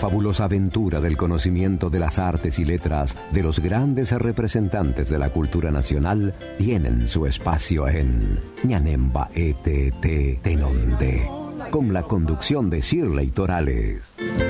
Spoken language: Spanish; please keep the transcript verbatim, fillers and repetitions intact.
fabulosa aventura del conocimiento de las artes y letras de los grandes representantes de la cultura nacional tienen su espacio en Ñanemba E T T Tenonde, con la conducción de Shirley Torales.